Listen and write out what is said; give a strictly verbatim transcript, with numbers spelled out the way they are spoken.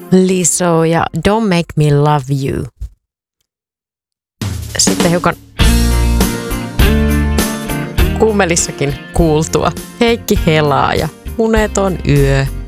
Lizzo ja Don't Make Me Love You. Sitten hiukan kummelissakin kuultua Heikki Helaa ja Uneton yö.